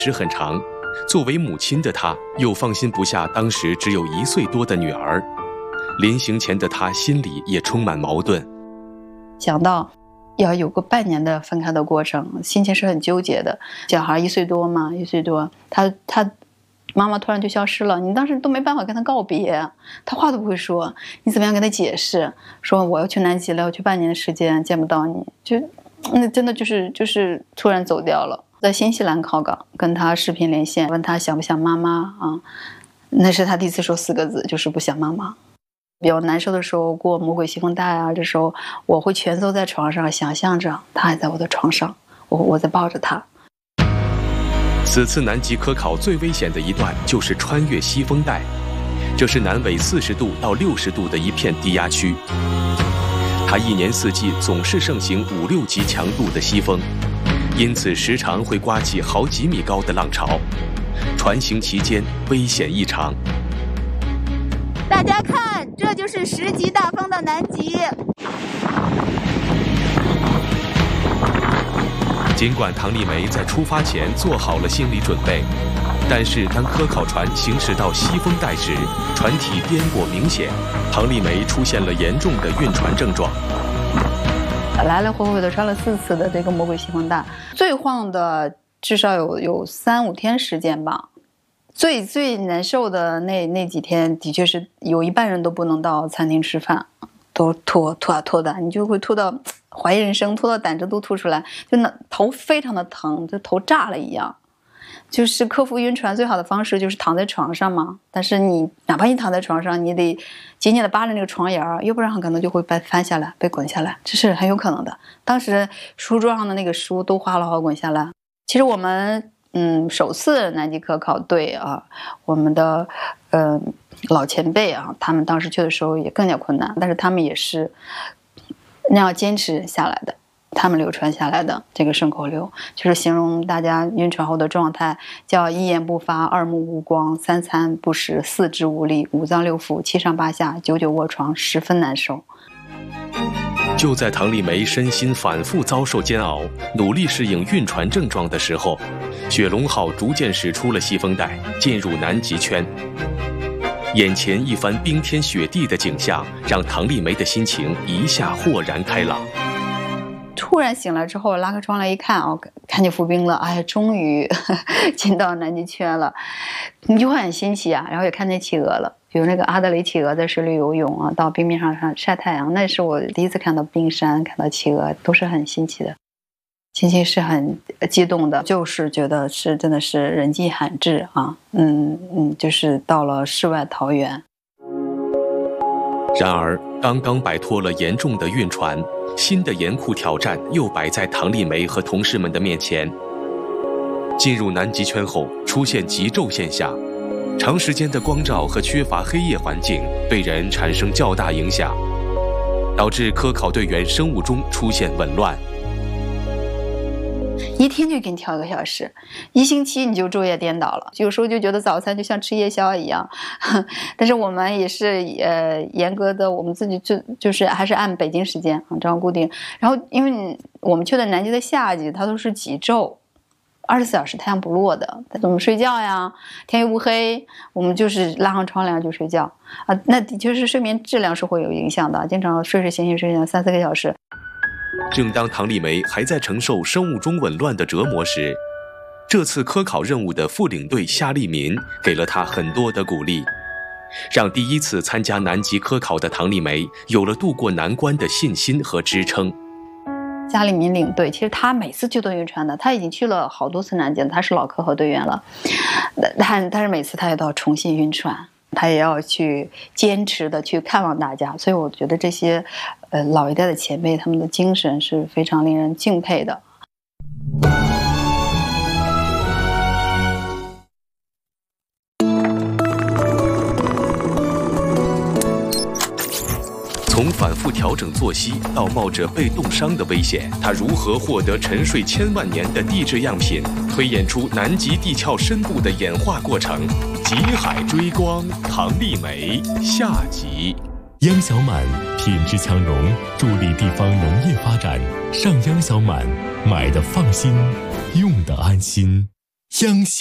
时很长，作为母亲的她又放心不下当时只有1岁多的女儿。临行前的她心里也充满矛盾， 想到要有个半年的分开的过程，心情是很纠结的。小孩1岁多嘛，1岁多，他妈妈突然就消失了，你当时都没办法跟他告别，他话都不会说，你怎么样跟他解释？说我要去南极了，要去半年的时间见不到你，那真的就是突然走掉了。在新西兰考岗，跟他视频连线，问他想不想妈妈啊？那是他第一次说4个字，就是不想妈妈。比较难受的时候，过魔鬼西风带啊，这时候我会蜷缩在床上，想象着他还在我的床上，我在抱着他。 此次南极科考最危险的一段就是穿越西风带，这是南纬40度到60度的一片低压区，它一年四季总是盛行5、6级强度的西风，因此时常会刮起好几米高的浪潮，船行期间危险异常。 大家看，这就是10级大风的南极。 尽管唐丽梅在出发前做好了心理准备，但是当科考船行驶到西风带时，船体颠簸明显，唐丽梅出现了严重的晕船症状。 来来回回的穿了4次的这个魔鬼西风带，最晃的至少有3、5天时间吧。最难受的那几天，的确是有一半人都不能到餐厅吃饭，都吐的，你就会吐到怀疑人生，吐到胆汁都吐出来，就头非常的疼，就头炸了一样。就是克服晕船最好的方式就是躺在床上嘛，但是哪怕你躺在床上，你得紧紧的扒着那个床沿儿，要不然很可能就会被翻下来，被滚下来，这是很有可能的。当时书桌上的那个书都哗啦哗滚下来。其实我们首次南极科考队啊，我们的老前辈啊，他们当时去的时候也更加困难，但是他们也是那样坚持下来的，他们流传下来的这个顺口溜，就是形容大家晕船后的状态，叫1言不发，2目无光，3餐不食，4肢无力，5脏6腑7上8下，久久卧床，十分难受。 就在唐丽梅身心反复遭受煎熬，努力适应晕船症状的时候，雪龙号逐渐驶出了西风带，进入南极圈。眼前一番冰天雪地的景象，让唐丽梅的心情一下豁然开朗。 突然醒来之后，拉开窗来一看，看见浮冰了，哎呀，终于进到南极圈了，你就会很新奇啊。然后也看见企鹅了，有那个阿德雷企鹅在水里游泳啊，到冰面上晒太阳，那是我第一次看到冰山，看到企鹅，都是很新奇的，心情是很激动的，就是觉得是真的是人迹罕至啊，就是到了世外桃源。 然而，刚刚摆脱了严重的晕船，新的严酷挑战又摆在唐丽梅和同事们的面前。进入南极圈后，出现极昼现象，长时间的光照和缺乏黑夜环境对人产生较大影响，导致科考队员生物钟出现紊乱。 一天就给你调1个小时，1星期你就昼夜颠倒了，有时候就觉得早餐就像吃夜宵一样。但是我们也是严格的，我们自己就是还是按北京时间这样固定。然后因为我们去的南极的夏季，它都是极昼，24小时太阳不落的，怎么睡觉呀？天又不黑，我们就是拉上窗帘就睡觉啊。那的确是睡眠质量是会有影响的，经常睡醒睡3、4个小时。 正当唐丽梅还在承受生物钟紊乱的折磨时，这次科考任务的副领队夏立民给了她很多的鼓励，让第一次参加南极科考的唐丽梅有了渡过难关的信心和支撑。 夏立民领队，其实他每次去都晕船的，他已经去了好多次南极了，他是老科和队员了，但是每次他也都要重新晕船，他也要去坚持的去看望大家，所以我觉得这些老一代的前辈，他们的精神是非常令人敬佩的。 从反复调整作息到冒着被冻伤的危险，他如何获得沉睡千万年的地质样品，推演出南极地壳深部的演化过程？极海追光，唐丽梅下集。 央小满品质强融，助力地方农业发展。上央小满，买的放心，用的安心。 相信。